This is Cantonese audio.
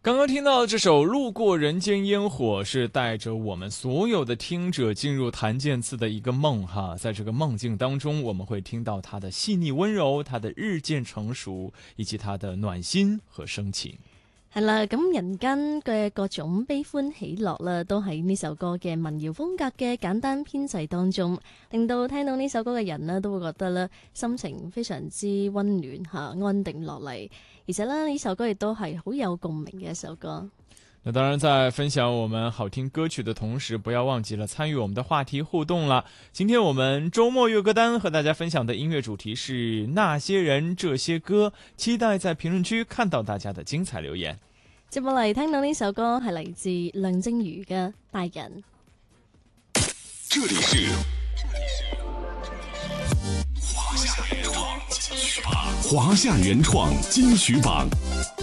刚刚听到这首《路过人间烟火》，是带着我们所有的听者进入谭健次的一个梦哈，在这个夢境當中，我們會聽到他的細膩溫柔，他的日漸成熟，以及他的暖心和深情。 係啦，咁人間嘅各種悲歡喜樂啦，都喺呢首歌嘅民謠風格嘅簡單編製當中，令到聽到呢首歌嘅人呢，都會覺得咧心情非常之溫暖嚇，安定落嚟。而且咧呢首歌亦都係好有共鳴嘅一首歌。 那當然，在分享我們好聽歌曲的同時，不要忘記了參與我們的話題互動了。今天我們周末樂歌單和大家分享的音樂主題是那些人這些歌，期待在評論區看到大家的精彩留言。 接落嚟聽到呢首歌係嚟自梁靜茹嘅《大人》。 這裡是華夏原創金曲榜。